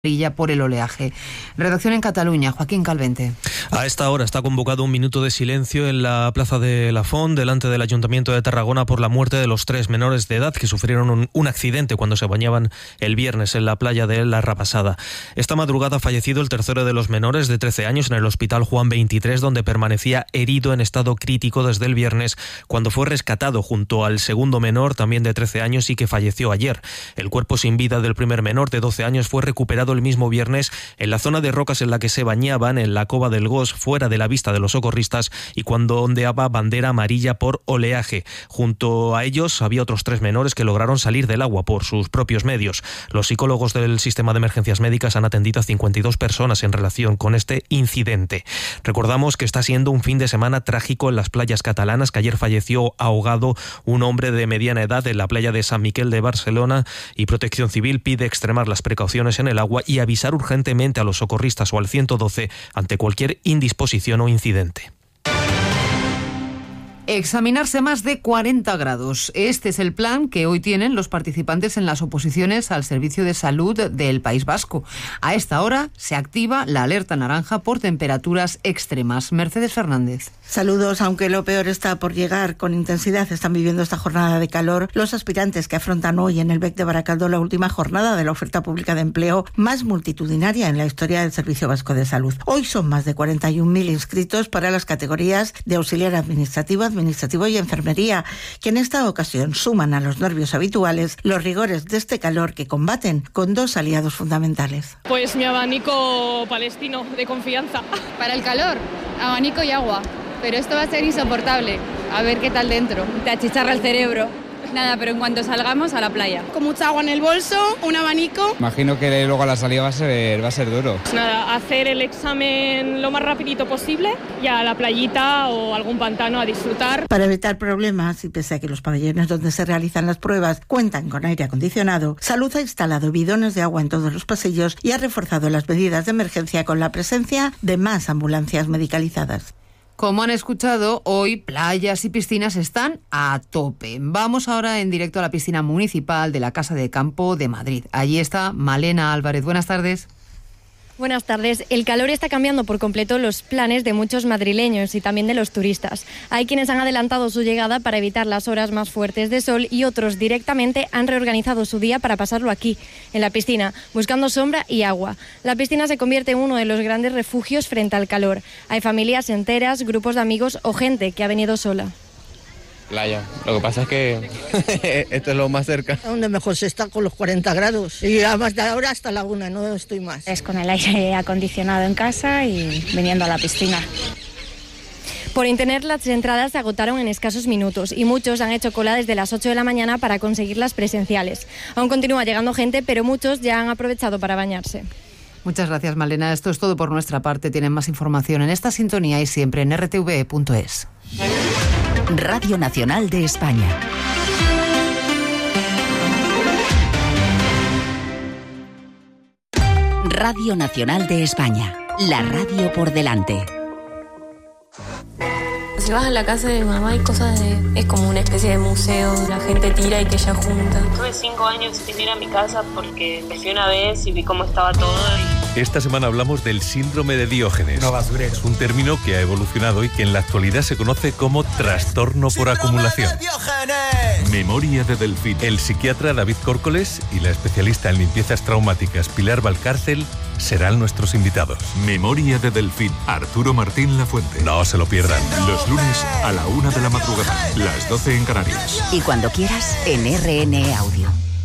por el oleaje. Redacción en Cataluña, Joaquín Calvente. A esta hora está convocado un minuto de silencio en la plaza de La Font, delante del Ayuntamiento de Tarragona, por la muerte de los 3 menores de edad que sufrieron un accidente cuando se bañaban el viernes en la playa de La Rapassada. Esta madrugada ha fallecido el tercero de los menores, de 13 años, en el Hospital Juan 23, donde permanecía herido en estado crítico desde el viernes, cuando fue rescatado junto al segundo menor, también de 13 años, y que falleció ayer. El cuerpo sin vida del primer menor, de 12 años, fue recuperado el mismo viernes en la zona de rocas en la que se bañaban, en la cova del Gos, fuera de la vista de los socorristas, y cuando ondeaba bandera amarilla por oleaje. Junto a ellos había otros 3 menores que lograron salir del agua por sus propios medios. Los psicólogos del sistema de emergencias médicas han atendido a 52 personas en relación con este incidente. Recordamos que está siendo un fin de semana trágico en las playas catalanas, que ayer falleció ahogado un hombre de mediana edad en la playa de San Miquel de Barcelona, y Protección Civil pide extremar las precauciones en el agua y avisar urgentemente a los socorristas o al 112 ante cualquier indisposición o incidente. Examinarse más de 40 grados. Este es el plan que hoy tienen los participantes en las oposiciones al Servicio de Salud del País Vasco. A esta hora se activa la alerta naranja por temperaturas extremas. Mercedes Fernández. Saludos. Aunque lo peor está por llegar, con intensidad están viviendo esta jornada de calor los aspirantes que afrontan hoy en el BEC de Baracaldo la última jornada de la oferta pública de empleo más multitudinaria en la historia del Servicio Vasco de Salud. Hoy son más de 41.000 inscritos para las categorías de auxiliar administrativo y enfermería, que en esta ocasión suman a los nervios habituales los rigores de este calor que combaten con 2 aliados fundamentales. Pues mi abanico palestino de confianza. Para el calor, abanico y agua, pero esto va a ser insoportable. A ver qué tal dentro. Te achicharra el cerebro. Nada, pero en cuanto salgamos, a la playa. Con mucha agua en el bolso, un abanico. Imagino que luego a la salida va a ser duro. Pues nada, hacer el examen lo más rapidito posible y a la playita o algún pantano a disfrutar. Para evitar problemas, y pese a que los pabellones donde se realizan las pruebas cuentan con aire acondicionado, Salud ha instalado bidones de agua en todos los pasillos y ha reforzado las medidas de emergencia con la presencia de más ambulancias medicalizadas. Como han escuchado, hoy playas y piscinas están a tope. Vamos ahora en directo a la piscina municipal de la Casa de Campo de Madrid. Allí está Malena Álvarez. Buenas tardes. Buenas tardes. El calor está cambiando por completo los planes de muchos madrileños y también de los turistas. Hay quienes han adelantado su llegada para evitar las horas más fuertes de sol y otros directamente han reorganizado su día para pasarlo aquí, en la piscina, buscando sombra y agua. La piscina se convierte en uno de los grandes refugios frente al calor. Hay familias enteras, grupos de amigos o gente que ha venido sola. Playa. Lo que pasa es que esto es lo más cerca. Donde mejor se está con los 40 grados. Y además de ahora hasta la 1, no estoy más. Es con el aire acondicionado en casa y viniendo a la piscina. Por internet las entradas se agotaron en escasos minutos y muchos han hecho cola desde las 8 de la mañana para conseguir las presenciales. Aún continúa llegando gente, pero muchos ya han aprovechado para bañarse. Muchas gracias, Malena. Esto es todo por nuestra parte. Tienen más información en esta sintonía y siempre en rtve.es. Radio Nacional de España. Radio Nacional de España. La radio por delante. Si vas a la casa de mamá hay cosas es como una especie de museo, la gente tira y que ella junta. Tuve 5 años sin ir a mi casa porque me fui una vez y vi cómo estaba todo. Esta semana hablamos del síndrome de Diógenes. No basurero. Es un término que ha evolucionado y que en la actualidad se conoce como trastorno por acumulación. Memoria de Delfín. El psiquiatra David Córcoles y la especialista en limpiezas traumáticas Pilar Valcárcel serán nuestros invitados. Memoria de Delfín. Arturo Martín Lafuente. No se lo pierdan. Los lunes a la 1 de la madrugada, las 12 en Canarias. Y cuando quieras, en RN Audio.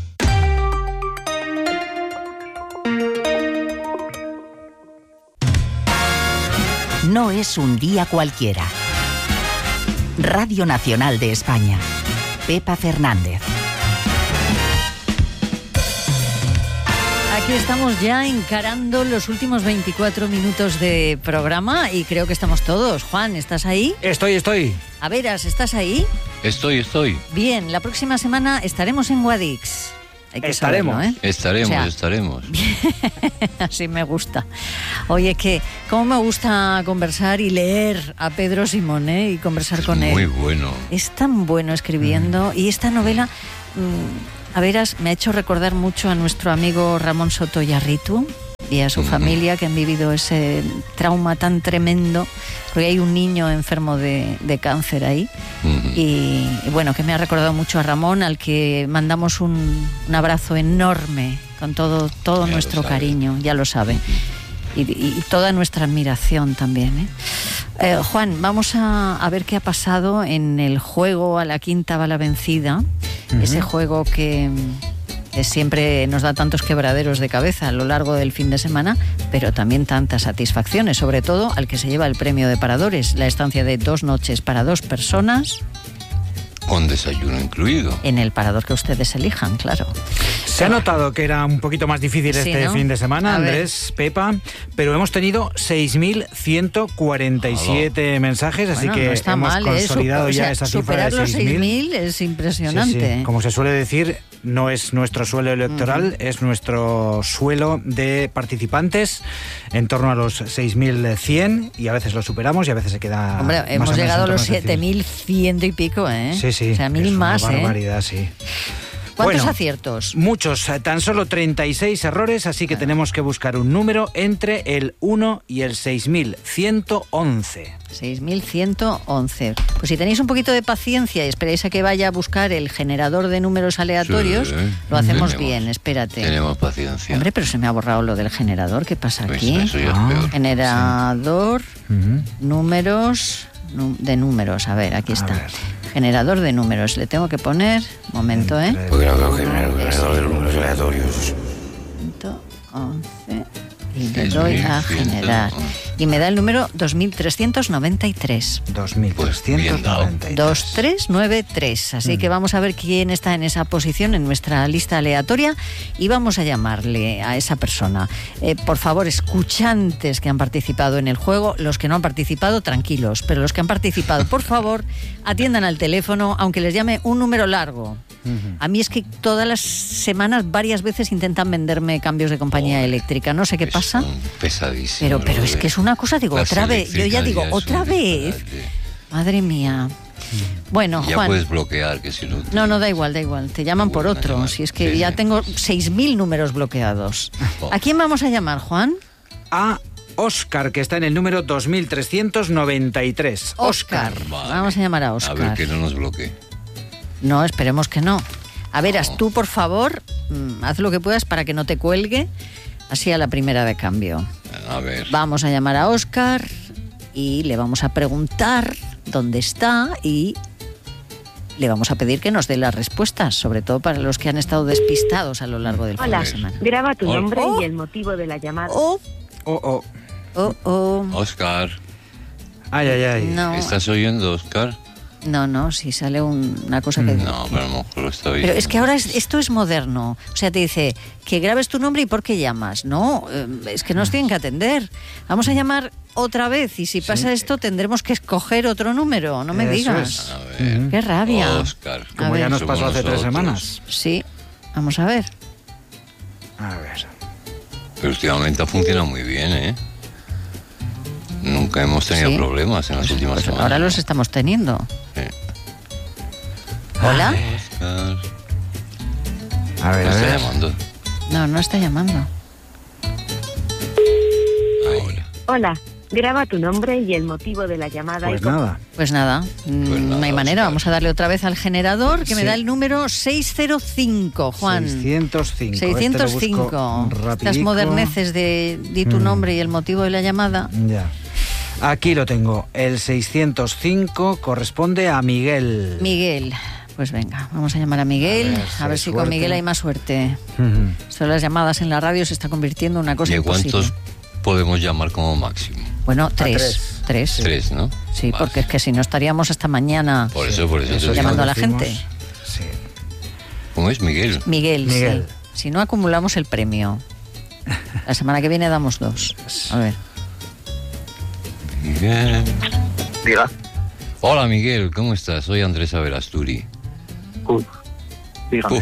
No es un día cualquiera. Radio Nacional de España. Pepa Fernández. Aquí estamos ya encarando los últimos 24 minutos de programa y creo que estamos todos. Juan, ¿estás ahí? Estoy. A veras, ¿estás ahí? Estoy. Bien, la próxima semana estaremos en Guadix. Hay que saberlo, ¿eh? Estaremos. Así me gusta. Oye, que cómo me gusta conversar y leer a Pedro Simón, ¿eh? Y conversar con él. Muy bueno. Es tan bueno escribiendo. Y esta novela, a veras, me ha hecho recordar mucho a nuestro amigo Ramón Soto Yarritu. y a su familia, que han vivido ese trauma tan tremendo, porque hay un niño enfermo de cáncer ahí. Y bueno, que me ha recordado mucho a Ramón, al que mandamos un abrazo enorme, con todo nuestro cariño, ya lo sabe. Y toda nuestra admiración también, ¿eh? Juan, vamos a ver qué ha pasado en el juego a la quinta bala vencida, ese juego que siempre nos da tantos quebraderos de cabeza a lo largo del fin de semana, pero también tantas satisfacciones, sobre todo al que se lleva el premio de Paradores, la estancia de 2 noches para 2 personas. Con desayuno incluido. En el parador que ustedes elijan, claro. Se ha notado que era un poquito más difícil este fin de semana, Andrés, Pepa, pero hemos tenido 6.147 mensajes, así que no hemos mal, consolidado ya esa cifra de 6.000. Superar los 6.000 es impresionante. Sí. Como se suele decir, no es nuestro suelo electoral, es nuestro suelo de participantes, en torno a los 6.100, y a veces lo superamos y a veces se queda. Hombre, hemos llegado a los 7.100 y pico, ¿eh? Sí. O sea, 1.000 más, una barbaridad, sí. ¿Cuántos aciertos? Muchos, tan solo 36 errores, así que tenemos que buscar un número entre el 1 y el 6.111. 6.111. Pues si tenéis un poquito de paciencia y esperáis a que vaya a buscar el generador de números aleatorios, lo hacemos bien, espérate. Tenemos paciencia. Hombre, pero se me ha borrado lo del generador, ¿qué pasa aquí? Eso ya es peor. Generador, números, de números, a ver, aquí está. Generador de números, le tengo que poner, momento, Generador de números aleatorios. 111 y le doy a generar. Y me da el número 2393. 2393. 2393. Así que vamos a ver quién está en esa posición en nuestra lista aleatoria y vamos a llamarle a esa persona. Por favor, escuchantes que han participado en el juego, los que no han participado, tranquilos, pero los que han participado, por favor, atiendan al teléfono, aunque les llame un número largo. A mí es que todas las semanas, varias veces intentan venderme cambios de compañía eléctrica. No sé qué pasa. Pesadísimo. Pero es que es una cosa, digo, otra vez. Yo ya digo, otra vez. Madre mía. Bueno, ya Juan. Puedes bloquear, que si no. No, da igual. Te llaman por otro. Si es que ya tengo 6.000 números bloqueados. ¿A quién vamos a llamar, Juan? A Óscar, que está en el número 2393. Óscar. Vale. Vamos a llamar a Óscar. A ver que no nos bloquee. No, esperemos que no. A ver, tú, por favor, haz lo que puedas para que no te cuelgue, así a la primera de cambio. A ver. Vamos a llamar a Óscar y le vamos a preguntar dónde está y le vamos a pedir que nos dé las respuestas, sobre todo para los que han estado despistados a lo largo del fin de semana. Graba tu nombre y el motivo de la llamada. Óscar. Ay. No. ¿Estás oyendo, Óscar? No, si sale una cosa que... No, pero a lo mejor lo está oyendo. Pero es que ahora esto es moderno. O sea, te dice que grabes tu nombre y por qué llamas. No, es que nos tienen que atender. Vamos a llamar otra vez y si pasa esto tendremos que escoger otro número. No me digas. A ver. Qué rabia. Óscar. Como ya nos pasó hace 3 semanas. Sí, vamos a ver. A ver. Pero últimamente ha funcionado muy bien, ¿eh? Nunca hemos tenido problemas en las últimas semanas. Ahora los estamos teniendo. Sí. ¿Hola? A ver, ¿Está llamando? No está llamando. Hola, graba tu nombre y el motivo de la llamada. Pues nada, no hay manera. Vamos a darle otra vez al generador que me da el número 605, Juan. 605. 605. Estas moderneces de di tu nombre y el motivo de la llamada. Ya. Aquí lo tengo. El 605 corresponde a Miguel. Miguel. Pues venga, vamos a llamar a Miguel, a ver si con Miguel hay más suerte. Son las llamadas en la radio, se está convirtiendo en una cosa imposible. ¿Cuántos podemos llamar como máximo? Bueno, 3. 3, ¿no? Sí, porque es que si no estaríamos hasta mañana por eso llamando a la gente. Sí. ¿Cómo es? Miguel. Miguel. Sí. Si no acumulamos el premio. La semana que viene damos 2. A ver. Miguel. Diga. Hola, Miguel, ¿cómo estás? Soy Andrés Averasturi. Dígame.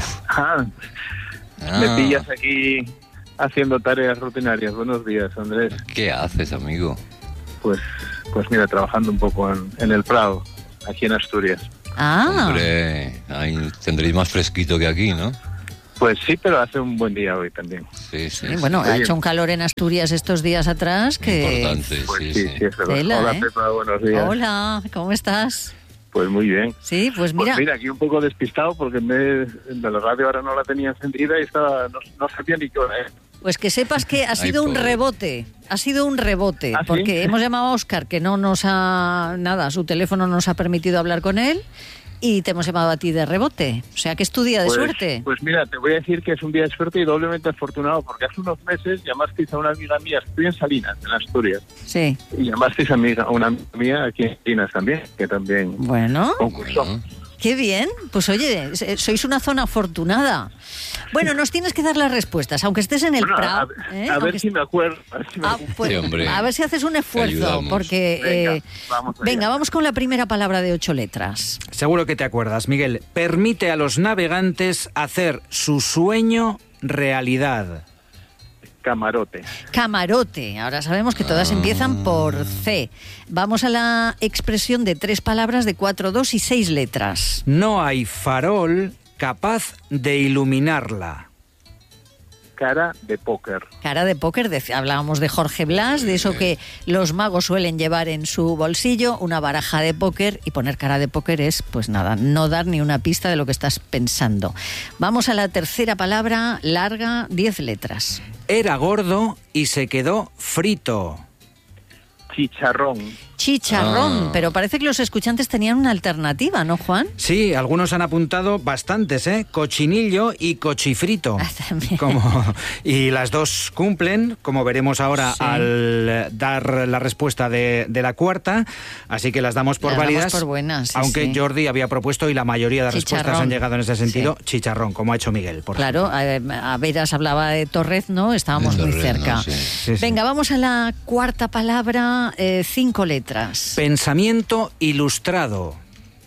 Me pillas aquí haciendo tareas rutinarias. Buenos días, Andrés. ¿Qué haces, amigo? Pues mira, trabajando un poco en el Prado, aquí en Asturias. Ah. Hombre, ahí tendréis más fresquito que aquí, ¿no? Pues sí, pero hace un buen día hoy también. Sí. Bueno, ha hecho un calor en Asturias estos días atrás que... Importante, pues sí, es verdad. Tela, Hola, Pepa, buenos días. Hola, ¿cómo estás? Pues muy bien. Sí, pues mira... Pues mira, aquí un poco despistado porque de la radio ahora no la tenía encendida y no sabía ni qué hora era. Pues que sepas que ha sido un rebote, ¿Ah, porque sí? hemos llamado a Óscar, que no nos ha... Nada, su teléfono nos ha permitido hablar con él, y te hemos llamado a ti de rebote. O sea, que es tu día de suerte. Pues mira, te voy a decir que es un día de suerte y doblemente afortunado, porque hace unos meses llamasteis a una amiga mía, estoy en Salinas, en Asturias. Sí. Y llamasteis a una amiga mía aquí en Salinas también, que también concursó. Qué bien. Pues oye, sois una zona afortunada. Bueno, nos tienes que dar las respuestas, aunque estés en el Prado. A ver si me acuerdo. Pues, sí, hombre. A ver si haces un esfuerzo, porque... Venga, vamos con la primera palabra de 8 letras. Seguro que te acuerdas, Miguel. Permite a los navegantes hacer su sueño realidad. Camarote. Ahora sabemos que todas empiezan por C. Vamos a la expresión de 3 palabras de 4, 2 y 6 letras. No hay farol capaz de iluminarla. Cara de póker. Cara de póker, hablábamos de Jorge Blas, de eso que los magos suelen llevar en su bolsillo, una baraja de póker, y poner cara de póker es, pues nada, no dar ni una pista de lo que estás pensando. Vamos a la tercera palabra, larga, 10 letras. Era gordo y se quedó frito. Chicharrón, pero parece que los escuchantes tenían una alternativa, ¿no, Juan? Sí, algunos han apuntado bastantes, cochinillo y cochifrito. Y las dos cumplen, como veremos ahora al dar la respuesta de la cuarta, así que las damos por válidas. Damos por buenas, aunque Jordi había propuesto, y la mayoría de respuestas han llegado en ese sentido, chicharrón, como ha hecho Miguel. Claro, a veras hablaba de Torrezno, estábamos muy cerca. Sí. Venga, vamos a la cuarta palabra, 5 letras. Pensamiento ilustrado.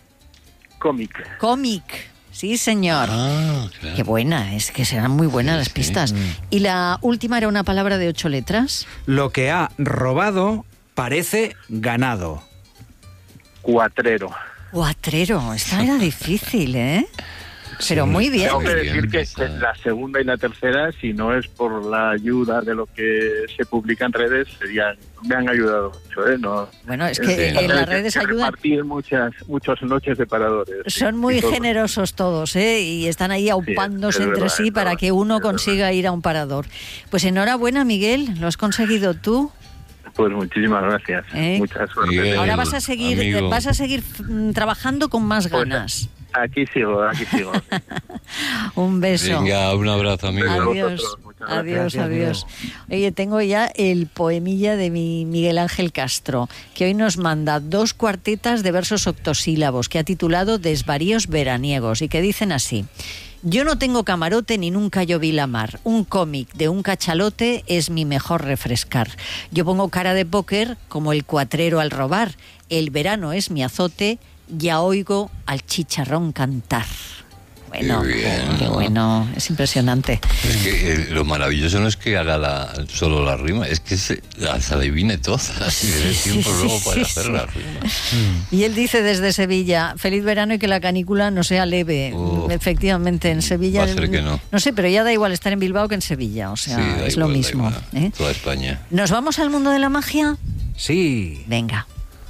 Cómic, sí señor. Claro. Qué buena, es que serán muy buenas las pistas. Y la última era una palabra de 8 letras. Lo que ha robado parece ganado. Cuatrero, esta era difícil, ¿eh? Pero muy bien. Tengo que decir que la segunda y la tercera, si no es por la ayuda de lo que se publica en redes, me han ayudado mucho, ¿no? Bueno, es que en las redes ayudan. Repartir muchas noches de paradores. Son muy generosos todos, y están ahí aupándose entre sí para que uno consiga ir a un parador. Pues enhorabuena, Miguel, lo has conseguido tú. Pues muchísimas gracias. Mucha suerte. Miguel, ahora vas a seguir trabajando con más ganas. Aquí sigo. Un beso. Venga, un abrazo, amigo. Adiós. Oye, tengo ya el poemilla de mi Miguel Ángel Castro, que hoy nos manda 2 cuartetas de versos octosílabos, que ha titulado Desvaríos veraniegos, y que dicen así: yo no tengo camarote ni nunca yo vi la mar. Un cómic de un cachalote es mi mejor refrescar. Yo pongo cara de póker como el cuatrero al robar. El verano es mi azote, ya oigo al chicharrón cantar. Bueno, qué bueno, es impresionante. Es que lo maravilloso no es que haga solo la rima, es que se las adivine todas y le dé tiempo luego para hacer la rima. Y él dice desde Sevilla: feliz verano y que la canícula no sea leve. Efectivamente, en Sevilla... Va a ser que no. No sé, pero ya da igual estar en Bilbao que en Sevilla, o sea, es lo mismo. Toda España. ¿Nos vamos al mundo de la magia? Sí. Venga.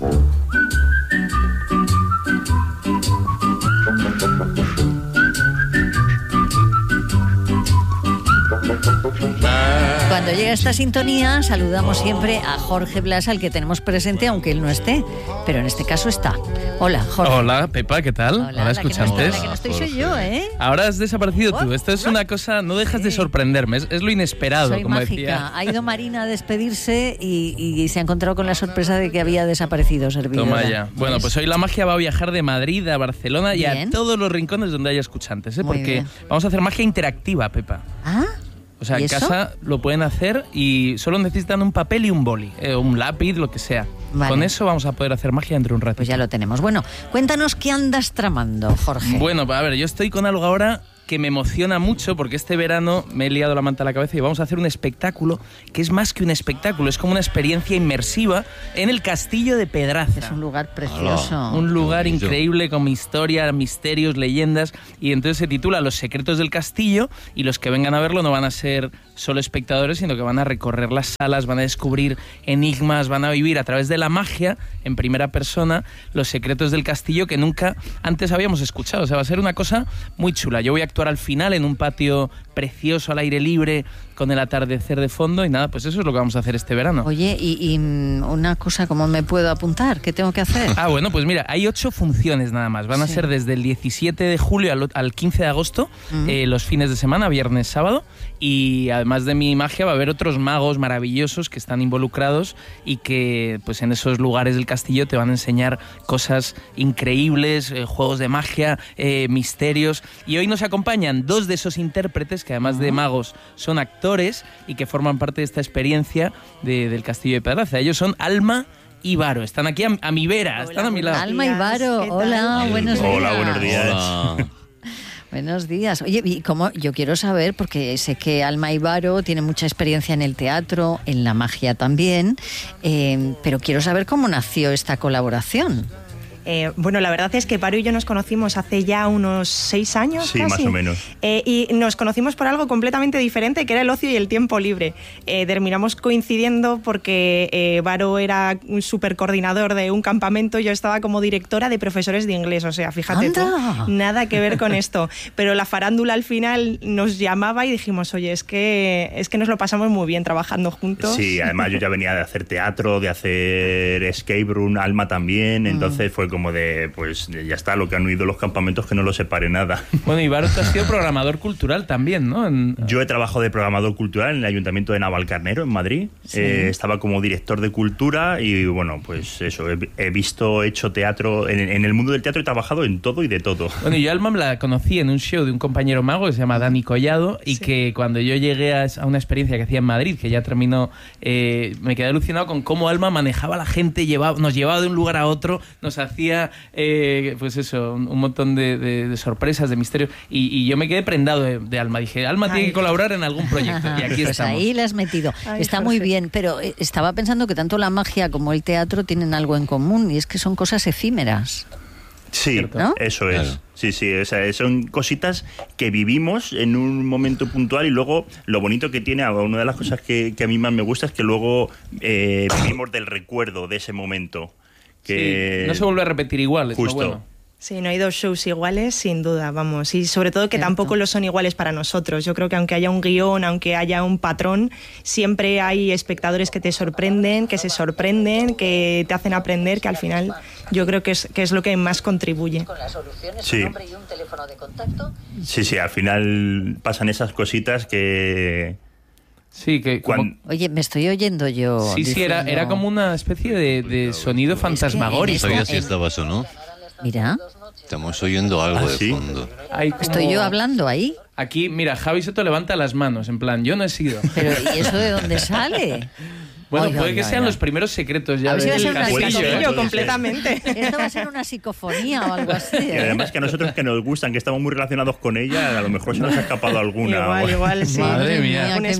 Cuando llega esta sintonía, saludamos siempre a Jorge Blas, al que tenemos presente, aunque él no esté, pero en este caso está. Hola, Jorge. Hola, Pepa, ¿qué tal? Hola, escuchantes. La que no estoy soy yo, ¿eh? Ahora has desaparecido tú. Esto es una cosa, no dejas de sorprenderme, es lo inesperado, soy como mágica. Decía. Ha ido Marina a despedirse y se ha encontrado con la sorpresa de que había desaparecido servidora. Toma ya. Bueno, pues hoy la magia va a viajar de Madrid a Barcelona y a todos los rincones donde haya escuchantes, porque vamos a hacer magia interactiva, Pepa. ¿Ah? O sea, en casa lo pueden hacer y solo necesitan un papel y un boli, un lápiz, lo que sea. Vale. Con eso vamos a poder hacer magia dentro de un rato. Pues ya lo tenemos. Bueno, cuéntanos qué andas tramando, Jorge. Bueno, a ver, yo estoy con algo ahora que me emociona mucho porque este verano me he liado la manta a la cabeza y vamos a hacer un espectáculo que es más que un espectáculo, es como una experiencia inmersiva en el Castillo de Pedraza. Es un lugar precioso. Un lugar increíble con historia, misterios, leyendas, y entonces se titula Los secretos del castillo, y los que vengan a verlo no van a ser solo espectadores, sino que van a recorrer las salas, van a descubrir enigmas, van a vivir a través de la magia, en primera persona, los secretos del castillo que nunca antes habíamos escuchado. O sea, va a ser una cosa muy chula. Yo voy a actuar al final en un patio precioso al aire libre con el atardecer de fondo y nada, pues eso es lo que vamos a hacer este verano. Oye, y una cosa, ¿cómo me puedo apuntar? ¿Qué tengo que hacer? Bueno, pues mira, hay 8 funciones nada más. Van a ser desde el 17 de julio al 15 de agosto, los fines de semana, viernes, sábado, y además de mi magia va a haber otros magos maravillosos que están involucrados y que pues en esos lugares del castillo te van a enseñar cosas increíbles, juegos de magia, misterios. Y hoy nos acompañan 2 de esos intérpretes que además de magos son actores y que forman parte de esta experiencia del Castillo de Pedraza. Ellos son Alma y Varo. Están aquí a mi vera, están a mi lado. Alma y Varo, hola, buenos días. Hola, buenos días. Hola. Buenos días. Oye, y como yo quiero saber, porque sé que Alma y Varo tienen mucha experiencia en el teatro, en la magia también, pero quiero saber cómo nació esta colaboración. Bueno, la verdad es que Varo y yo nos conocimos hace ya unos 6 años. Sí, casi. más o menos. Y nos conocimos por algo completamente diferente, que era el ocio y el tiempo libre. Terminamos coincidiendo porque Varo era un supercoordinador de un campamento, yo estaba como directora de profesores de inglés. O sea, fíjate tú, nada que ver con esto. Pero la farándula al final nos llamaba y dijimos, oye, es que nos lo pasamos muy bien trabajando juntos. Sí, además yo ya venía de hacer teatro, de hacer escape room, Alma también, entonces fue como de, pues ya está, lo que han oído los campamentos, que no lo separe nada. Bueno, y Varo, tú has sido programador cultural también, ¿no? Yo he trabajado de programador cultural en el Ayuntamiento de Navalcarnero, en Madrid. Sí. Estaba como director de cultura y bueno, pues eso, he visto, he hecho teatro, en el mundo del teatro he trabajado en todo y de todo. Bueno, y yo Alma la conocí en un show de un compañero mago que se llama Dani Collado y que cuando yo llegué a una experiencia que hacía en Madrid, que ya terminó, me quedé alucinado con cómo Alma manejaba a la gente, nos llevaba de un lugar a otro, nos hacía pues eso, un montón de sorpresas, de misterios, y yo me quedé prendado de Alma. Dije, Alma tiene que colaborar en algún proyecto, y aquí pues estamos. Ahí le has metido. Está muy bien, pero estaba pensando que tanto la magia como el teatro tienen algo en común, y es que son cosas efímeras. Sí, ¿no? Eso es. Claro. Sí, o sea, son cositas que vivimos en un momento puntual y luego lo bonito que tiene, una de las cosas que a mí más me gusta es que luego vivimos del recuerdo de ese momento. Que sí, no se vuelve a repetir igual, es lo bueno. Sí, no hay 2 shows iguales, sin duda, vamos. Y sobre todo que tampoco lo son iguales para nosotros. Yo creo que aunque haya un guión, aunque haya un patrón, siempre hay espectadores que te sorprenden, que se sorprenden, que te hacen aprender, que al final yo creo que es lo que más contribuye. Con las soluciones, sí. Un nombre y un teléfono de contacto. Sí, al final pasan esas cositas que... Sí, que Oye, me estoy oyendo yo. Sí, era como una especie de sonido fantasmagórico. Todavía sí estabas o no. Mira. Estamos oyendo algo de fondo. ¿Estoy yo hablando ahí? Aquí, mira, Javi Soto levanta las manos, en plan, yo no he sido. Pero, ¿y eso de dónde sale? Bueno, puede que sean los primeros secretos ya del castillo, completamente. Esto va a ser una psicofonía o algo así. Y además que a nosotros que nos gustan, que estamos muy relacionados con ella, a lo mejor se nos ha escapado alguna. Igual, sí. Madre mía. Qué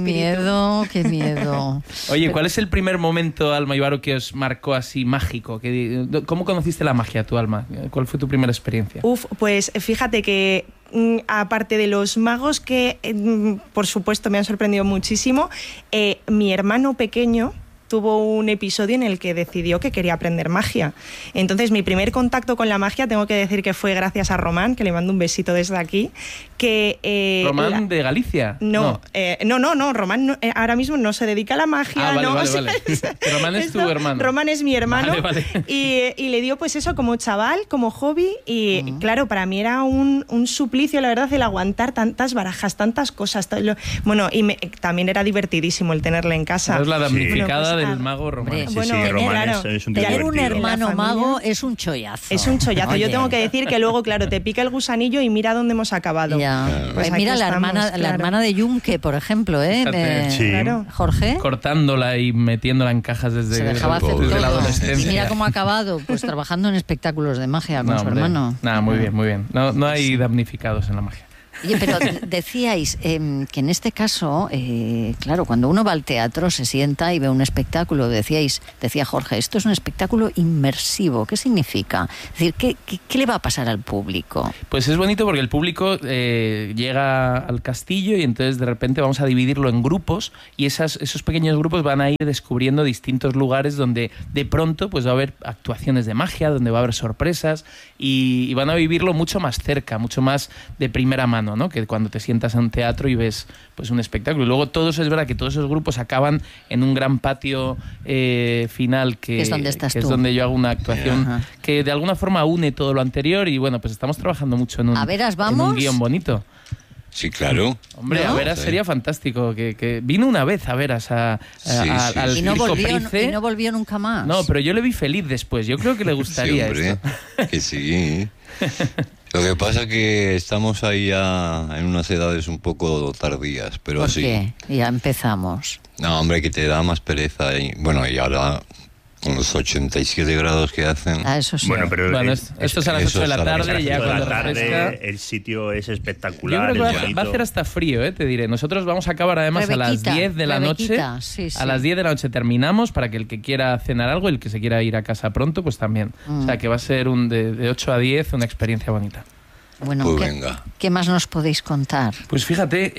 miedo. Oye, ¿cuál es el primer momento, Alma y Varo, que os marcó así mágico? ¿Cómo conociste la magia, tu Alma? ¿Cuál fue tu primera experiencia? Pues fíjate que aparte de los magos que por supuesto me han sorprendido muchísimo, mi hermano pequeño tuvo un episodio en el que decidió que quería aprender magia. Entonces, mi primer contacto con la magia, tengo que decir que fue gracias a Román, que le mando un besito desde aquí. ¿Román de Galicia? No, Román ahora mismo no se dedica a la magia. Vale. Román es tu hermano. Román es mi hermano. Vale. Y le dio pues eso como chaval, como hobby, y claro, para mí era un suplicio, la verdad, el aguantar tantas barajas, tantas cosas. Bueno, y también era divertidísimo el tenerle en casa. Es la damnificada del mago Román. Román es un tener un hermano mago es un chollazo. Es un chollazo. Oye. Yo tengo que decir que luego, claro, te pica el gusanillo y mira dónde hemos acabado. Pues mira la hermana de Yumke, por ejemplo, Claro. Jorge. Cortándola y metiéndola en cajas desde la adolescencia. Y mira cómo ha acabado, pues trabajando en espectáculos de magia con su hermano. Nada, muy bien. No hay damnificados en la magia. Oye, pero decíais que en este caso, claro, cuando uno va al teatro, se sienta y ve un espectáculo, decía Jorge, esto es un espectáculo inmersivo. ¿Qué significa? Es decir, ¿qué le va a pasar al público? Pues es bonito porque el público llega al castillo y entonces de repente vamos a dividirlo en grupos y esos pequeños grupos van a ir descubriendo distintos lugares donde de pronto pues va a haber actuaciones de magia, donde va a haber sorpresas y van a vivirlo mucho más cerca, mucho más de primera mano, ¿no? Que cuando te sientas en un teatro y ves pues un espectáculo. Y luego es verdad que todos esos grupos acaban en un gran patio final que es donde estás que tú. Es donde yo hago una actuación que de alguna forma une todo lo anterior y bueno, pues estamos trabajando mucho en un guión bonito. Sí, claro. Hombre, ¿no? a Veras sería fantástico. Que vino una vez a Veras al y no Circo volvió, Price. y no volvió nunca más. No, pero yo le vi feliz después. Yo creo que le gustaría sí, hombre, esto. Que sí. Lo que pasa es que estamos ahí ya en unas edades un poco tardías, pero ¿Por sí. qué? Ya empezamos. No, hombre, que te da más pereza. Y ahora con los 87 grados que hacen. Eso sí. Bueno, pero esto es a las 8 de la tarde, ya cuando refresca. El sitio es espectacular. Yo creo que va a hacer hasta frío, te diré. Nosotros vamos a acabar además a las 10 de la noche. Sí. A las 10 de la noche terminamos para que el que quiera cenar algo, el que se quiera ir a casa pronto, pues también. O sea, que va a ser de 8 a 10 una experiencia bonita. Bueno, pues ¿qué más nos podéis contar? Pues fíjate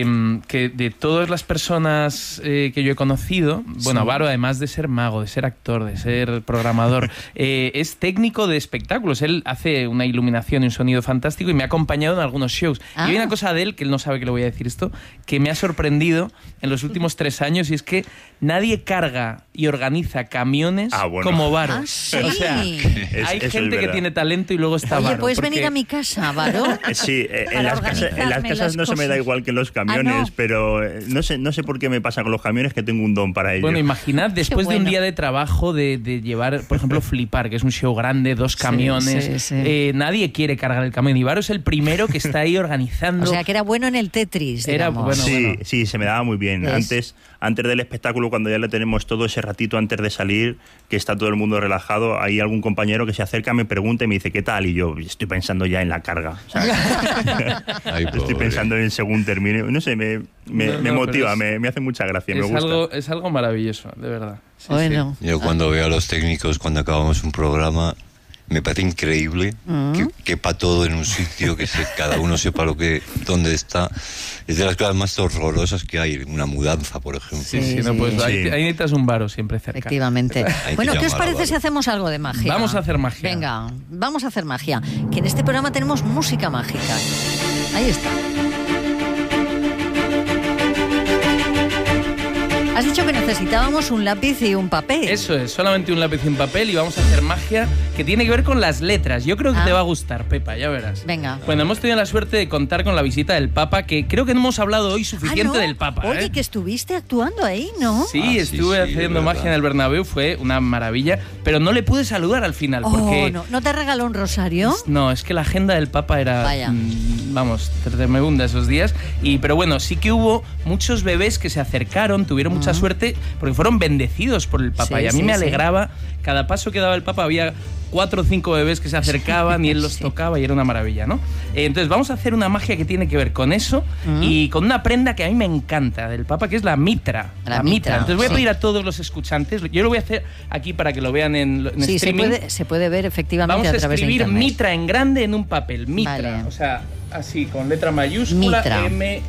que de todas las personas que yo he conocido, bueno, Varo, además de ser mago, de ser actor, de ser programador, es técnico de espectáculos. Él hace una iluminación y un sonido fantástico y me ha acompañado en algunos shows. Y hay una cosa de él, que él no sabe que le voy a decir esto, que me ha sorprendido en los últimos 3 años, y es que nadie carga y organiza camiones como Varo. ¿Sí? O sea, hay gente que tiene talento y luego está Varo. Oye, ¿puedes venir a mi casa, Varo? Sí, en las casas no se me da igual que en los camiones, pero no sé por qué me pasa con los camiones, que tengo un don para ello. Bueno, imaginad, después de un día de trabajo de llevar, por ejemplo, Flipar, que es un show grande, 2 camiones, nadie quiere cargar el camión, y Varo es el primero que está ahí organizando. O sea, que era bueno en el Tetris, digamos. Sí, se me daba muy bien. Antes del espectáculo, cuando ya le tenemos todo ese ratito antes de salir, que está todo el mundo relajado, hay algún compañero que se acerca, me pregunta y me dice ¿qué tal? Y yo estoy pensando ya en la carga. O sea, estoy pensando en según termine. No sé, me motiva, me hace mucha gracia, me gusta. Es algo maravilloso, de verdad. Sí, bueno. Yo cuando veo a los técnicos, cuando acabamos un programa, me parece increíble que quepa todo en un sitio, que cada uno sepa dónde está. Es de las cosas más horrorosas que hay, una mudanza, por ejemplo. Sí, pues ahí necesitas un Varo siempre cerca. Efectivamente. Bueno, ¿qué os parece si hacemos algo de magia? Vamos a hacer magia. Venga, vamos a hacer magia. Que en este programa tenemos música mágica. Ahí está. Has dicho que necesitábamos un lápiz y un papel. Eso es, solamente un lápiz y un papel, y vamos a hacer magia que tiene que ver con las letras. Yo creo que te va a gustar, Pepa, ya verás. Venga. Bueno, hemos tenido la suerte de contar con la visita del Papa, que creo que no hemos hablado hoy suficiente del Papa. Oye, que estuviste actuando ahí, ¿no? Sí, estuve haciendo magia en el Bernabéu, fue una maravilla, pero no le pude saludar al final. Porque ¿No te regaló un rosario? No, es que la agenda del Papa era, tremenda esos días. Pero bueno, sí que hubo muchos bebés que se acercaron, tuvieron mucha suerte, porque fueron bendecidos por el Papa. Y a mí me alegraba, cada paso que daba el Papa había 4 o 5 bebés que se acercaban y él los tocaba y era una maravilla, ¿no? Entonces vamos a hacer una magia que tiene que ver con eso y con una prenda que a mí me encanta del Papa, que es la mitra. La mitra. Entonces voy a pedir a todos los escuchantes, yo lo voy a hacer aquí para que lo vean en streaming. Se puede ver efectivamente vamos a través de escribir internet. mitra en grande en un papel, mitra. Vale. O sea, así, con letra mayúscula, mitra.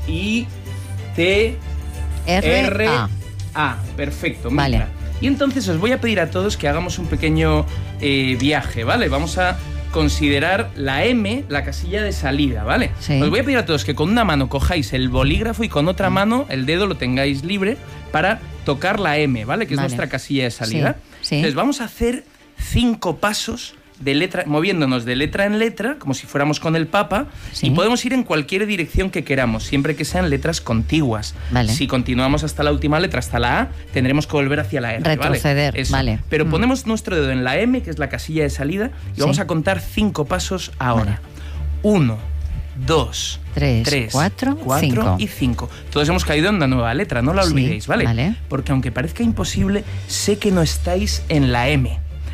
M-I-T-R-A. Perfecto, mitra. Vale. Y entonces os voy a pedir a todos que hagamos un pequeño viaje, ¿vale? Vamos a considerar la M, la casilla de salida, ¿vale? Sí. Os voy a pedir a todos que con una mano cojáis el bolígrafo y con otra mano el dedo lo tengáis libre para tocar la M, ¿vale? Que es nuestra casilla de salida. Sí. Entonces vamos a hacer 5 pasos de letra, moviéndonos de letra en letra, como si fuéramos con el Papa, y podemos ir en cualquier dirección que queramos, siempre que sean letras contiguas. Vale. Si continuamos hasta la última letra, hasta la A, tendremos que volver hacia la R. Retroceder, ¿vale? Pero ponemos nuestro dedo en la M, que es la casilla de salida, y vamos a contar 5 pasos ahora. 1, 2, 3, 4 y 5. Todos hemos caído en una nueva letra, no la olvidéis, ¿vale? Porque aunque parezca imposible, sé que no estáis en la M.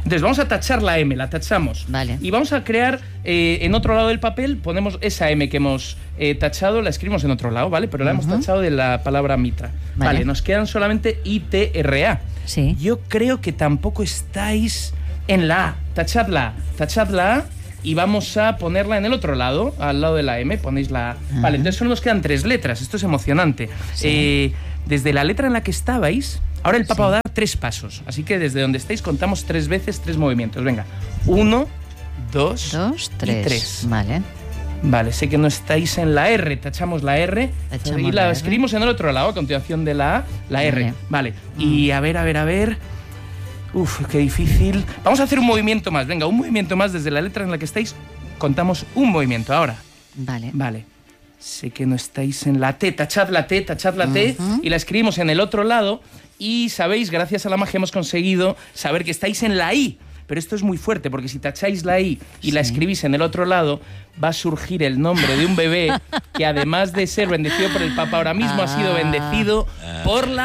Entonces vamos a tachar la M, la tachamos. Vale. Y vamos a crear, en otro lado del papel, ponemos esa M que hemos tachado, la escribimos en otro lado, ¿vale? Pero la hemos tachado de la palabra mitra. Vale, nos quedan solamente ITRA. Sí. Yo creo que tampoco estáis en la A. Tachad la A. Y vamos a ponerla en el otro lado, al lado de la M, ponéis la A. Vale, entonces solo nos quedan 3 letras, esto es emocionante. Sí. Desde la letra en la que estabais, ahora el Papa va a dar 3 pasos, así que desde donde estáis contamos 3 veces 3 movimientos. Venga, 1, 2, 3. Vale, sé que no estáis en la R, tachamos la R y la escribimos en el otro lado, a continuación de la A, la R. Vale, y a ver... Uf, qué difícil. Vamos a hacer un movimiento más. Venga, un movimiento más desde la letra en la que estáis. Contamos un movimiento ahora. Vale. Sé que no estáis en la T. Tachad la T y la escribimos en el otro lado. Y sabéis, gracias a la magia hemos conseguido saber que estáis en la I. Pero esto es muy fuerte, porque si tacháis la I y la escribís en el otro lado, va a surgir el nombre de un bebé que, además de ser bendecido por el Papa, ahora mismo ha sido bendecido por la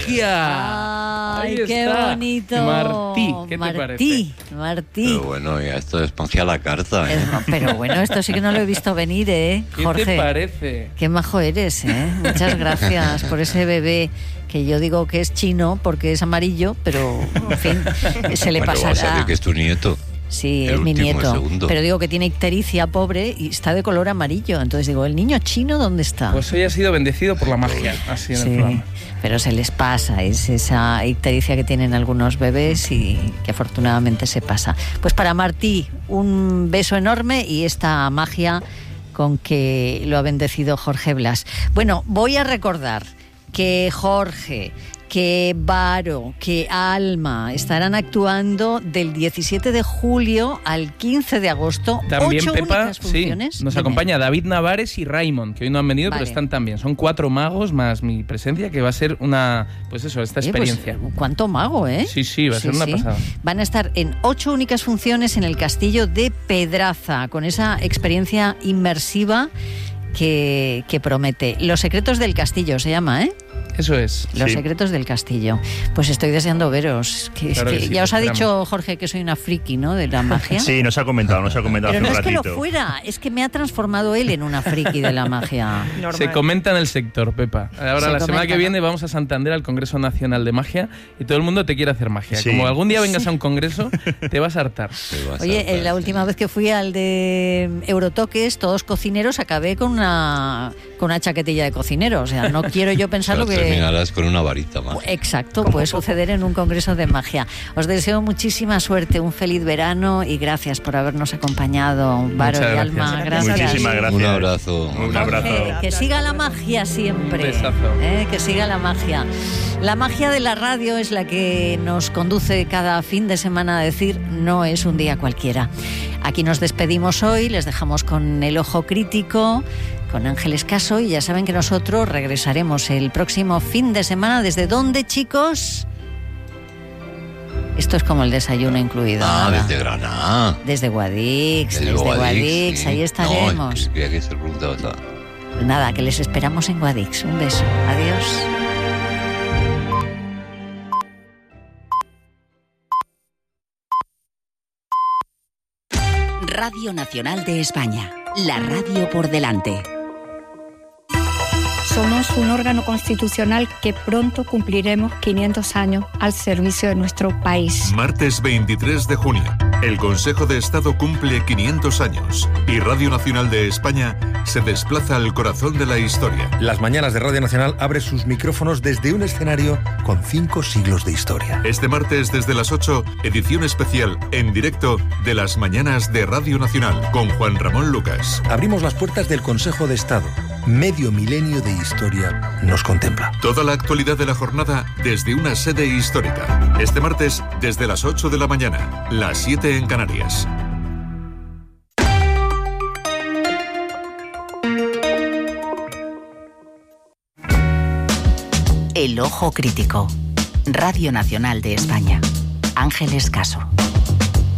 magia. ¡Ay, qué bonito! Martí, ¿qué te parece? Martí. Pero bueno, ya esto es pangea la carta. Pero bueno, esto sí que no lo he visto venir, Jorge. ¿Qué te parece? Qué majo eres, Muchas gracias por ese bebé, que yo digo que es chino porque es amarillo, pero en fin, se le pasará. Va a salir que es tu nieto. Sí, es mi nieto. Pero digo que tiene ictericia, pobre, y está de color amarillo. Entonces digo, ¿el niño chino dónde está? Pues hoy ha sido bendecido por la magia, así en el programa. Pero se les pasa, es esa ictericia que tienen algunos bebés y que afortunadamente se pasa. Pues para Martí, un beso enorme y esta magia con que lo ha bendecido Jorge Blas. Bueno, voy a recordar que Jorge, que Varo, que Alma estarán actuando del 17 de julio al 15 de agosto. También, 8 Pepa, únicas funciones. Nos acompaña David Navares y Raymond, que hoy no han venido, pero están también. Son 4 magos más mi presencia, que va a ser esta experiencia. Pues, ¿cuánto mago, Sí, va a ser una pasada. Van a estar en 8 únicas funciones en el Castillo de Pedraza, con esa experiencia inmersiva que promete. Los secretos del castillo se llama, Eso es. Los secretos del castillo. Pues estoy deseando veros. Claro que sí, ya os ha dicho Jorge que soy una friki, ¿no? De la magia. Sí, nos ha comentado Pero hace un ratito. no es que lo fuera, es que me ha transformado él en una friki de la magia. Normal. Se comenta en el sector, Pepa. Ahora, la semana que viene vamos a Santander al Congreso Nacional de Magia y todo el mundo te quiere hacer magia. Sí. Como algún día vengas a un congreso, te vas a hartar. Oye, la última vez que fui al de Eurotoques, todos cocineros, acabé con una chaquetilla de cocinero. O sea, no quiero yo pensar lo que... Terminarás con una varita más. Exacto, puede suceder en un congreso de magia. Os deseo muchísima suerte, un feliz verano y gracias por habernos acompañado, Varo y Alma. Gracias. Muchísimas gracias. Un abrazo. Un abrazo. Que siga la magia siempre. Que siga la magia. La magia de la radio es la que nos conduce cada fin de semana a decir no es un día cualquiera. Aquí nos despedimos hoy, les dejamos con el ojo crítico, con Ángeles Caso, y ya saben que nosotros regresaremos el próximo fin de semana. ¿Desde dónde, chicos? Esto es como el desayuno incluido. Desde Granada. Desde Guadix, sí. Ahí estaremos. No, creía que se preguntaba otra. Nada, que les esperamos en Guadix. Un beso. Adiós. Radio Nacional de España, la radio por delante. Somos un órgano constitucional que pronto cumpliremos 500 años al servicio de nuestro país. Martes 23 de junio, el Consejo de Estado cumple 500 años y Radio Nacional de España se desplaza al corazón de la historia. Las mañanas de Radio Nacional abre sus micrófonos desde un escenario con 5 siglos de historia. Este martes desde las 8, edición especial en directo de las mañanas de Radio Nacional con Juan Ramón Lucas. Abrimos las puertas del Consejo de Estado. Medio milenio de historia nos contempla. Toda la actualidad de la jornada desde una sede histórica. Este martes desde las 8 de la mañana, las 7 en Canarias. El ojo crítico. Radio Nacional de España. Ángeles Caso.